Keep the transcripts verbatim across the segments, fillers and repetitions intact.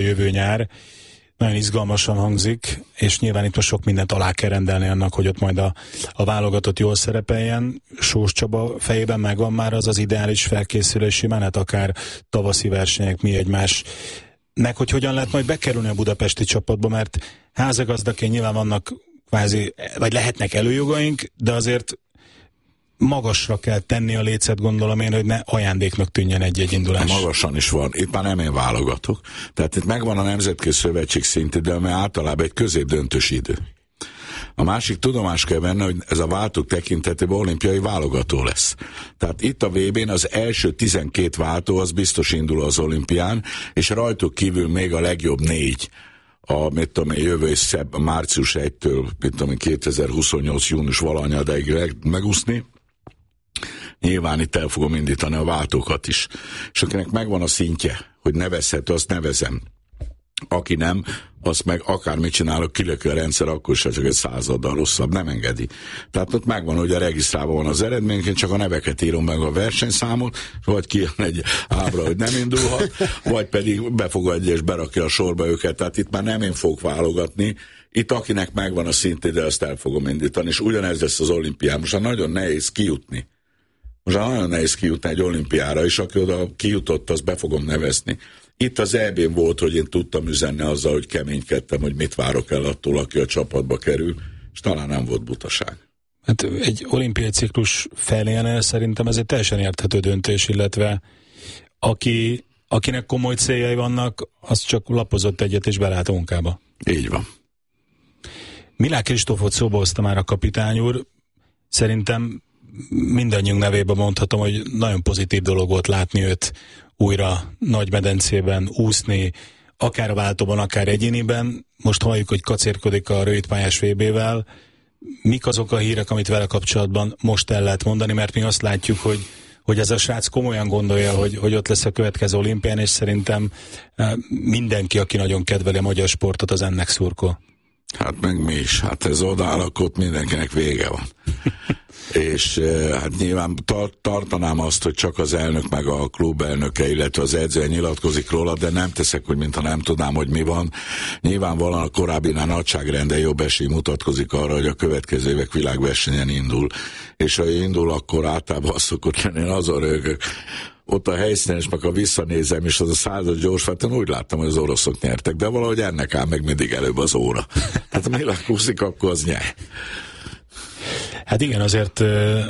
jövő nyár. Nagyon izgalmasan hangzik, és nyilván itt most sok mindent alá kell rendelni annak, hogy ott majd a, a válogatott jól szerepeljen. Sós Csaba fejében megvan már az az ideális felkészülési menet, akár tavaszi versenyek, mi egymás, meg hogy hogyan lehet majd bekerülni a budapesti csapatba, mert házigazdaként nyilván vannak kvázi, vagy lehetnek előjogaink, de azért magasra kell tenni a lécet, gondolom én, hogy ne ajándéknak tűnjön egy-egy indulás. Magasan is van. Itt már nem én válogatok. Tehát itt megvan a Nemzetközi Szövetség szintű, de ami általában egy középdöntős idő. A másik tudomás kell venni, hogy ez a váltók tekintetében olimpiai válogató lesz. Tehát itt a vé bén az első tizenkét váltó az biztos indul az olimpián, és rajtuk kívül még a legjobb négy. A, mit tudom én, jövő szebb, március elsejétől, mit tudom én, kétezer-huszonnyolc június valahanyadáig megúszni. Nyilván itt el fogom indítani a váltókat is. És akinek megvan a szintje, hogy nevezhető, azt nevezem. Aki nem, azt meg akármit csinálok, kilökő a rendszer, akkor se csak egy századdal rosszabb, nem engedi. Tehát ott megvan, hogy a regisztrálva van az eredmény, én csak a neveket írom meg a versenyszámot, vagy kijön egy ábra, hogy nem indulhat, vagy pedig befogadja és berakja a sorba őket. Tehát itt már nem én fogok válogatni, itt akinek megvan a szint, de azt el fogom indítani, és ugyanez lesz az olimpián. Most nagyon nehéz kijutni. Most nagyon nehéz kijutni egy olimpiára, és aki oda kijutott, azt be fogom nevezni. Itt az é bén volt, hogy én tudtam üzenni azzal, hogy keménykedtem, hogy mit várok el attól, aki a csapatba kerül, és talán nem volt butaság. Hát egy olimpiai ciklus felénél szerintem ez egy teljesen érthető döntés, illetve aki, akinek komoly céljai vannak, az csak lapozott egyet és belát a munkába. Így van. Milák Kristófot szóba hozta már a kapitány úr. Szerintem mindannyiunk nevében mondhatom, hogy nagyon pozitív dolog volt látni őt újra Nagymedencében úszni, akár a váltóban, akár egyéniben. Most halljuk, hogy kacérkodik a rövidpályás vé bével. Mik azok a hírek, amit vele kapcsolatban most el lehet mondani, mert mi azt látjuk, hogy, hogy ez a srác komolyan gondolja, hogy, hogy ott lesz a következő olimpián, és szerintem mindenki, aki nagyon kedveli a magyar sportot, az ennek szurkol. Hát meg mi is. Hát ez odáll, akkor ott mindenkinek vége van. És hát nyilván tar- tartanám azt, hogy csak az elnök meg a klub elnöke, illetve az edző nyilatkozik róla, de nem teszek, hogy mintha nem tudnám, hogy mi van. Nyilvánvalóan a korábbinál nagyságrenden jobb esély mutatkozik arra, hogy a következő évek világversenyen indul. És ha indul, akkor általában azt szokott lenni, én azon rögök. Ott a helyszínen is meg ha visszanézem, és az a század gyors, hát én úgy láttam, hogy az oroszok nyertek, de valahogy ennek áll meg mindig előbb az óra. Tehát ha Milák úszik, akkor az nyer. Hát igen, azért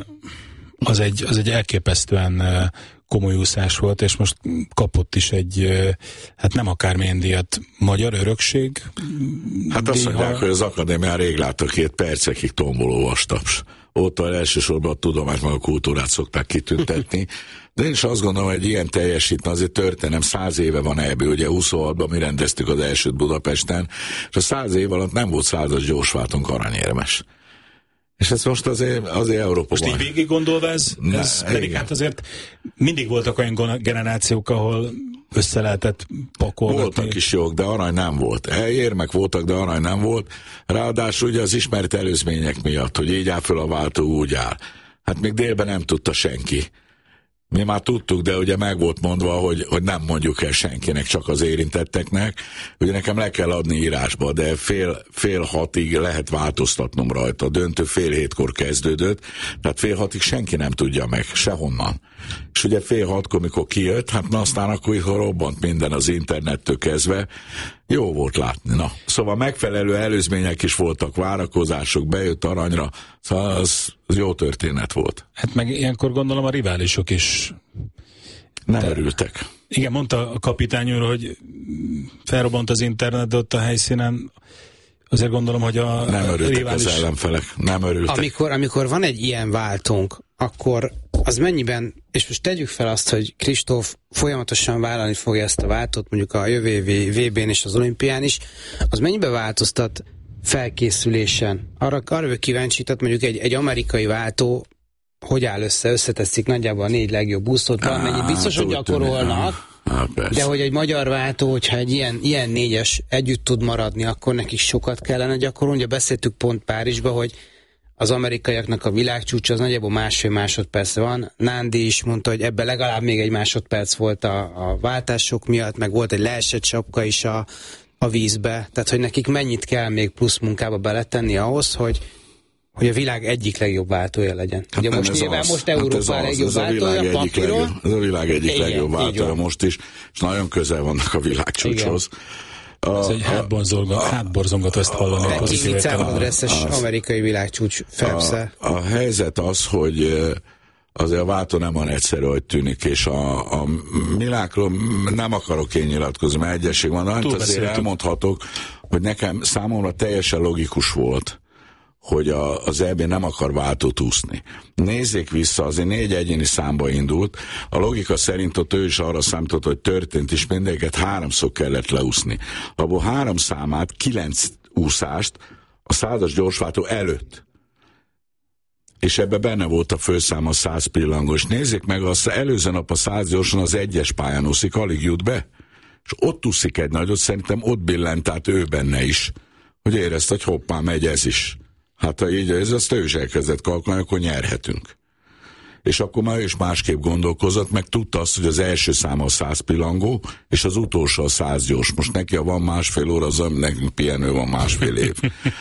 az egy, az egy elképesztően komoly úszás volt, és most kapott is egy, hát nem akármilyen díjat, magyar örökség. Hát azt díj, mondják, ha... hogy az akadémián rég láttak két percekig tomboló vastaps. Ott elsősorban a tudományt, meg a kultúrát szokták kitüntetni. De én is azt gondolom, hogy ilyen teljesítmény azért történem, száz éve van ebből, ugye huszonhatban mi rendeztük az elsőt Budapesten, és a száz év alatt nem volt százas gyorsváltunk aranyérmes. És ez most azért, azért Európa Most így végig gondolva ez, ne, ez pedig hát azért mindig voltak olyan generációk, ahol össze lehetett pakolgatni. Voltak is jók, de arany nem volt. Érmek voltak, de arany nem volt. Ráadásul ugye az ismert előzmények miatt, hogy így áll föl a váltó, úgy áll. Hát még délben nem tudta senki. Mi már tudtuk, de ugye meg volt mondva, hogy, hogy nem mondjuk el senkinek, csak az érintetteknek. Ugye nekem le kell adni írásba, de fél, fél hatig lehet változtatnom rajta. A döntő fél hétkor kezdődött, tehát fél hatig senki nem tudja meg, sehonnan. És ugye fél hatkor, mikor kijött, hát na aztán akkor robbant minden az internettől kezdve. Jó volt látni, na. Szóval megfelelő előzmények is voltak, várakozások, bejött aranyra, szóval az, az jó történet volt. Hát meg ilyenkor gondolom a riválisok is nem örültek. Igen, mondta a kapitány úr, hogy felrobbant az internet, de ott a helyszínen azért gondolom, hogy a nem örültek rivális... az ellenfelek, nem örültek. Amikor, amikor van egy ilyen váltónk, akkor az mennyiben, és most tegyük fel azt, hogy Kristóf folyamatosan vállalni fogja ezt a váltót, mondjuk a jövő évi vé bén és az olimpián is, az mennyiben változtat felkészülésen? Arra, arra vagyok kíváncsi, tehát mondjuk egy, egy amerikai váltó hogy áll össze, összeteszik nagyjából a négy legjobb úszót, valamennyit biztos, hogy gyakorolnak, Á, de hogy egy magyar váltó, hogyha egy ilyen, ilyen négyes együtt tud maradni, akkor nekik sokat kellene gyakorolni. Ugye beszéltük pont Párizsba, hogy az amerikaiaknak a világcsúcs az nagyjából másfél másodperc van. Nándi is mondta, hogy ebben legalább még egy másodperc volt a, a váltások miatt, meg volt egy leesett sapka is a, a vízbe. Tehát, hogy nekik mennyit kell még plusz munkába beletenni ahhoz, hogy hogy a világ egyik legjobb váltója legyen. Hát ugye most nyilván most Európa hát legjobb váltója papíron. Ez a világ egyik igen, legjobb váltója most is, és nagyon közel vannak a világcsúcshoz. A, ez egy hátborzongató ezt hallani. Neki viccelmadresszes amerikai világcsúcs Phelps-el. A, a helyzet az, hogy azért a váltó nem olyan egyszerű, hogy tűnik, és a, a Milákról nem akarok én nyilatkozni, mert egyesség van, de azért elmondhatok, hogy nekem számomra teljesen logikus volt, hogy a, az é bé nem akar váltót úszni. Nézzék vissza, azért négy egyéni számba indult, a logika szerint ott ő is arra számított, hogy történt, és mindegyiket háromszor kellett leúszni. Abból három számát, kilenc úszást a százas gyorsváltó előtt. És ebbe benne volt a főszám a száz pillangós. Nézzék meg, az előző nap a száz gyorsan az egyes pályán úszik, alig jut be. És ott úszik egy nagyot, szerintem ott billent át ő benne is, hogy érezte, hogy hoppá, megy ez is. Hát ha így ez, azt ő is elkezdett kalkulálni, akkor nyerhetünk. És akkor már ő is másképp gondolkozott, meg tudta azt, hogy az első száma a száz pillangó, és az utolsó a száz gyors. Most neki, ha van másfél óra, az nekünk pihenő van másfél év.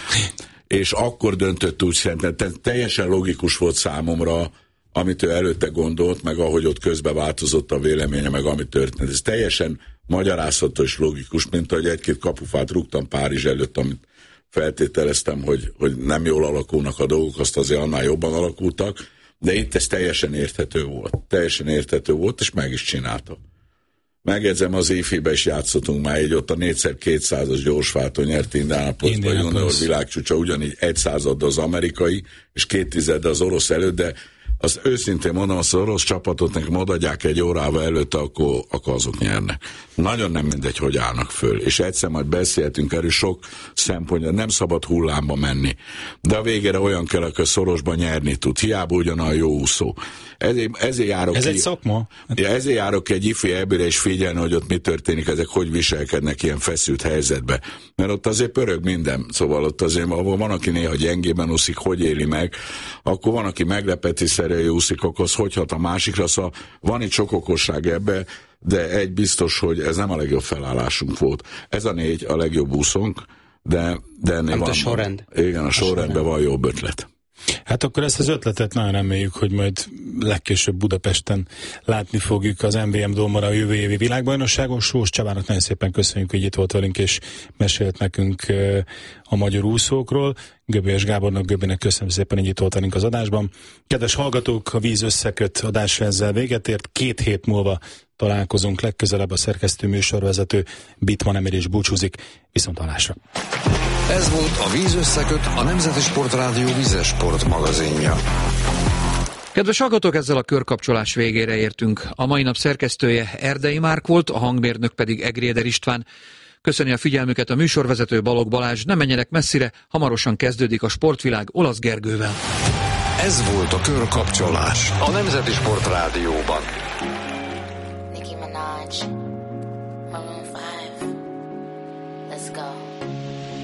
És akkor döntött úgy szerintem, teljesen logikus volt számomra, amit ő előtte gondolt, meg ahogy ott közben változott a véleménye, meg ami történt. Ez teljesen magyarázható és logikus, mint ahogy egy-két kapufát rúgtam Párizs előtt, amit feltételeztem, hogy, hogy nem jól alakulnak a dolgok, azt azért annál jobban alakultak, de itt ez teljesen érthető volt. Teljesen érthető volt, és meg is csinálta. Megjegyzem, az éfibe is játszottunk már így, ott a négyszer kétszázas gyorsváltó nyert Indianapolisban, junior világcsúcsa, ugyanígy egy század az amerikai, és két tized az orosz előtt, de az őszintén mondom, az orosz csapatot nekem odaadják egy órával előtte, akkor, akkor azok nyernek. Nagyon nem mindegy, hogy állnak föl. És egyszer majd beszélhetünk erről sok szempontja, nem szabad hullámba menni. De a végére olyan kell, aki szorosban nyerni tud. Hiába ugyanolyan jó úszó. Ezért, ezért járok Ez ki, egy szakma? Ja, ezért járok egy ifi ebére és figyelni, hogy ott mi történik, ezek hogy viselkednek ilyen feszült helyzetbe. Mert ott azért pörög minden. Szóval ott azért, ahol van, aki néha gyengében úszik, hogy éli meg, akkor van, aki meglepetésszerűen úszik, akkor az hogy hat a másikra. Szóval van itt sok okosság ebbe, de egy biztos, hogy ez nem a legjobb felállásunk volt. Ez a négy a legjobb úszónk, de, de ennél van. A sorrend. Igen, a, a sorrendben van jobb ötlet. Hát akkor ezt az ötletet nagyon reméljük, hogy majd legkésőbb Budapesten látni fogjuk az em vé em Dómara a jövő évi világbajnokságon. Sós Csabának nagyon szépen köszönjük, hogy itt volt velünk és mesélt nekünk a magyar úszókról. Göbölyes Gábornak, Göbinek köszönöm szépen, hogy itt volt velünk az adásban. Kedves hallgatók, a Víz összeköt adásra ezzel véget ért. Két hét múlva találkozunk legközelebb, a szerkesztő műsorvezető Bitman Emir is búcsúzik. Viszonthallásra. Ez volt a Víz összeköt, a Nemzeti Sportrádió vízes sport magazinja. Kedves hallgatók, ezzel a körkapcsolás végére értünk. A mai nap szerkesztője Erdei Márk volt, a hangmérnök pedig Egréder István. Köszöni a figyelmüket a műsorvezető Balogh Balázs. Ne menjenek messzire, hamarosan kezdődik a Sportvilág Olasz Gergővel. Ez volt a körkapcsolás a Nemzeti Sportrádióban. Nicki Minaj.